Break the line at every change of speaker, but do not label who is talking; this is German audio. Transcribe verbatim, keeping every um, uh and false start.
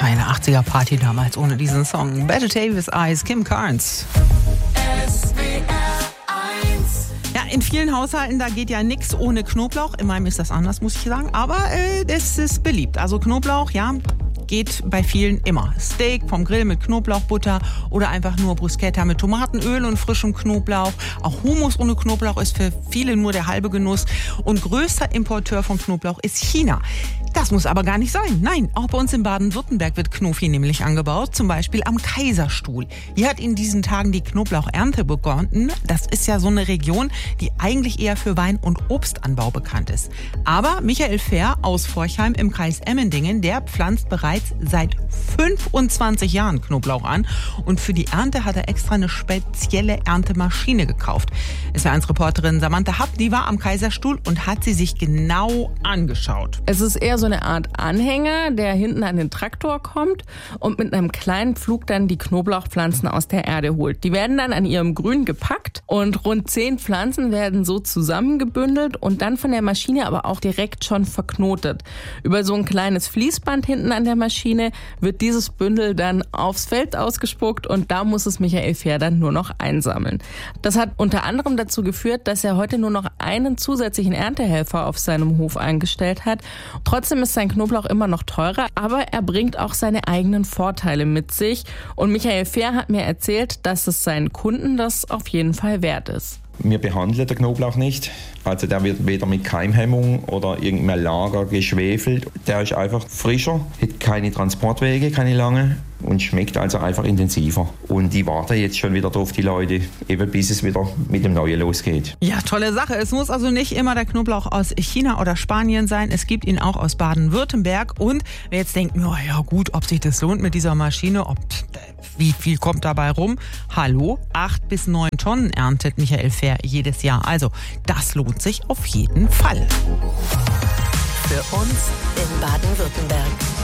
Keine achtziger-Party damals ohne diesen Song. Better Davis Eyes, Kim Carnes. Ja, in vielen Haushalten, da geht ja nichts ohne Knoblauch. In meinem ist das anders, muss ich sagen. Aber äh, das ist beliebt. Also Knoblauch, ja, geht bei vielen immer. Steak vom Grill mit Knoblauchbutter oder einfach nur Bruschetta mit Tomatenöl und frischem Knoblauch. Auch Hummus ohne Knoblauch ist für viele nur der halbe Genuss. Und größter Importeur von Knoblauch ist China. Das muss aber gar nicht sein. Nein, auch bei uns in Baden-Württemberg wird Knofi nämlich angebaut, zum Beispiel am Kaiserstuhl. Hier hat in diesen Tagen die Knoblauchernte begonnen. Das ist ja so eine Region, die eigentlich eher für Wein- und Obstanbau bekannt ist. Aber Michael Fehr aus Forchheim im Kreis Emmendingen, der pflanzt bereits seit fünfundzwanzig Jahren Knoblauch an. Und für die Ernte hat er extra eine spezielle Erntemaschine gekauft. S W R eins Reporterin Samantha Happ, die war am Kaiserstuhl und hat sie sich genau angeschaut.
Es ist eher so eine Art Anhänger, der hinten an den Traktor kommt und mit einem kleinen Pflug dann die Knoblauchpflanzen aus der Erde holt. Die werden dann an ihrem Grün gepackt und rund zehn Pflanzen werden so zusammengebündelt und dann von der Maschine aber auch direkt schon verknotet. Über so ein kleines Fließband hinten an der Maschine wird dieses Bündel dann aufs Feld ausgespuckt und da muss es Michael Fehr dann nur noch einsammeln. Das hat unter anderem dazu geführt, dass er heute nur noch einen zusätzlichen Erntehelfer auf seinem Hof eingestellt hat. Trotzdem ist sein Knoblauch immer noch teurer, aber er bringt auch seine eigenen Vorteile mit sich. Und Michael Fehr hat mir erzählt, dass es seinen Kunden das auf jeden Fall wert ist.
Wir behandeln den Knoblauch nicht. Also der wird weder mit Keimhemmung oder irgendeinem Lager geschwefelt. Der ist einfach frischer, hat keine Transportwege, keine lange und schmeckt also einfach intensiver. Und die warten jetzt schon wieder drauf, die Leute, eben bis es wieder mit dem Neuen losgeht.
Ja, tolle Sache. Es muss also nicht immer der Knoblauch aus China oder Spanien sein. Es gibt ihn auch aus Baden-Württemberg. Und wer jetzt denkt, oh ja gut, ob sich das lohnt mit dieser Maschine, ob wie viel kommt dabei rum? Hallo, acht bis neun Tonnen erntet Michael Fehr jedes Jahr. Also das lohnt sich auf jeden Fall.
Für uns in Baden-Württemberg.